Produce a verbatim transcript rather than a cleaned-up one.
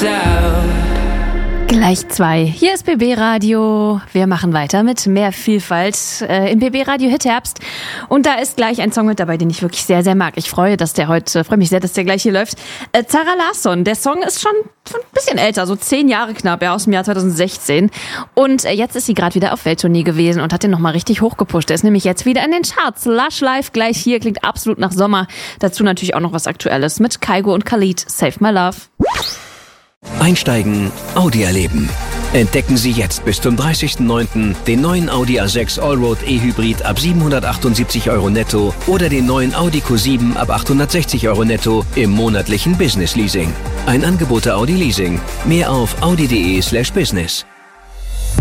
Gleich zwei. Hier ist B B Radio. Wir machen weiter mit mehr Vielfalt äh, im B B Radio Hit Herbst. Und da ist gleich ein Song mit dabei, den ich wirklich sehr, sehr mag. Ich freue, dass der heute, freue mich sehr, dass der gleich hier läuft. Äh, Zara Larsson. Der Song ist schon, schon ein bisschen älter, so zehn Jahre knapp, ja, aus dem Jahr zwanzig sechzehn. Und äh, jetzt ist sie gerade wieder auf Welttournee gewesen und hat den nochmal richtig hochgepusht. Der ist nämlich jetzt wieder in den Charts. Lush Life gleich hier, klingt absolut nach Sommer. Dazu natürlich auch noch was Aktuelles mit Kygo und Khalid. Save My Love. Einsteigen, Audi erleben. Entdecken Sie jetzt bis zum dreißigsten neunten den neuen Audi A sechs Allroad E-Hybrid ab siebenhundertachtundsiebzig Euro netto oder den neuen Audi Q sieben ab achthundertsechzig Euro netto im monatlichen Business Leasing. Ein Angebot der Audi Leasing. Mehr auf audi punkt de slash business.